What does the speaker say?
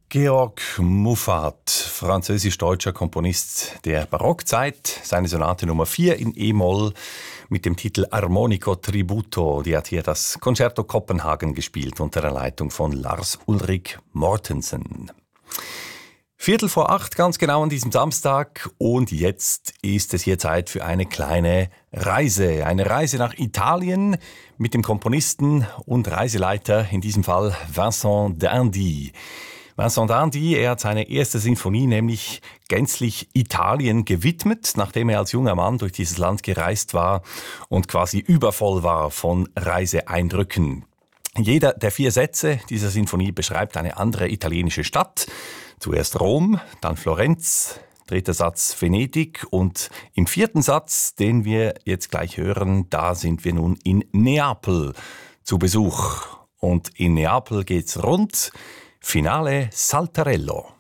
Georg Muffat, französisch-deutscher Komponist der Barockzeit, seine Sonate Nummer 4 in E-Moll mit dem Titel Armonico Tributo, die hat hier das Concerto Kopenhagen gespielt unter der Leitung von Lars Ulrik Mortensen. 7:45 ganz genau an diesem Samstag, und jetzt ist es hier Zeit für eine kleine Reise. Eine Reise nach Italien mit dem Komponisten und Reiseleiter, in diesem Fall Vincent d'Indy. Vincent d'Indy, er hat seine erste Sinfonie nämlich gänzlich Italien gewidmet, nachdem er als junger Mann durch dieses Land gereist war und quasi übervoll war von Reiseeindrücken. Jeder der 4 Sätze dieser Sinfonie beschreibt eine andere italienische Stadt. Zuerst Rom, dann Florenz, 3. Satz Venedig und im 4. Satz, den wir jetzt gleich hören, da sind wir nun in Neapel zu Besuch. Und in Neapel geht's rund. Finale Saltarello.